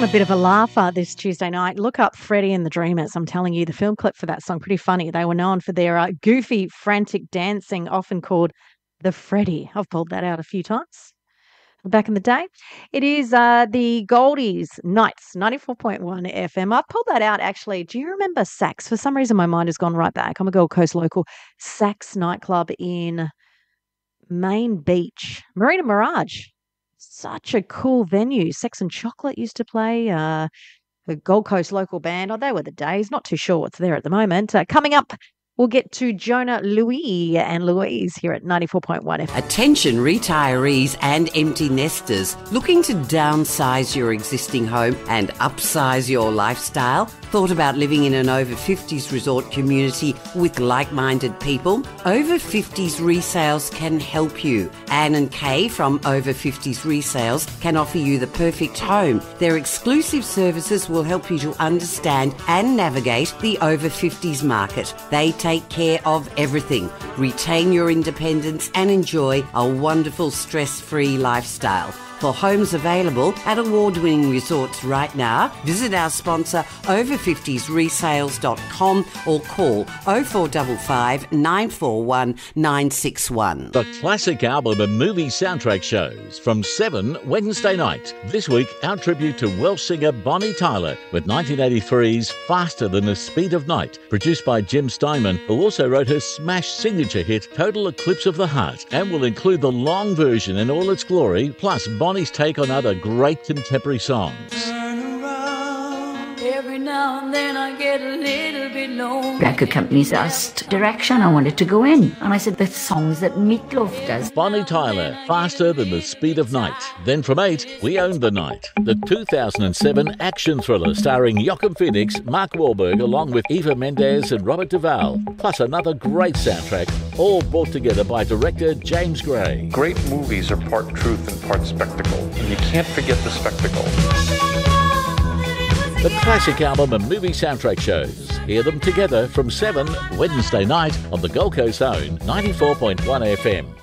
Want a bit of a laugher this Tuesday night? Look up Freddie and the Dreamers. I'm telling you, the film clip for that song, pretty funny. They were known for their goofy, frantic dancing, often called the Freddie. I've pulled that out a few times back in the day. It is the Goldies Nights, 94.1 FM. I've pulled that out, actually. Do you remember Sax? For some reason, my mind has gone right back. I'm a Gold Coast local. Sax nightclub in Main Beach. Marina Mirage. Such a cool venue. Sex and Chocolate used to play. A Gold Coast local band. Oh, they were the days. Not too sure what's there at the moment. Coming up, we'll get to Jonah Louis and Louise here at 94.1 FM. Attention retirees and empty nesters looking to downsize your existing home and upsize your lifestyle? Thought about living in an over 50s resort community with like-minded people? Over 50s Resales can help you. Anne and Kay from Over 50s Resales can offer you the perfect home. Their exclusive services will help you to understand and navigate the over 50s market. They take care of everything. Retain your independence and enjoy a wonderful stress-free lifestyle. For homes available at award-winning resorts right now, visit our sponsor over50sresales.com or call 0455 941 961. The classic album and movie soundtrack shows from 7 Wednesday night. This week, our tribute to Welsh singer Bonnie Tyler with 1983's Faster Than the Speed of Night, produced by Jim Steinman, who also wrote her smash signature hit Total Eclipse of the Heart, and will include the long version in all its glory, plus Bonnie's take on other great contemporary songs. Every now and then I get a little bit lonely. Record companies asked direction I wanted to go in, and I said the songs that Meat Loaf does. Bonnie Tyler, Faster Than the Speed of Night. Then from 8, We Own the Night, the 2007 action thriller starring Joaquin Phoenix, Mark Wahlberg, along with Eva Mendes and Robert Duvall, plus another great soundtrack, all brought together by director James Gray. Great movies are part truth and part spectacle, and you can't forget the spectacle. The classic album and movie soundtrack shows. Hear them together from 7 Wednesday night on the Gold Coast own 94.1 FM.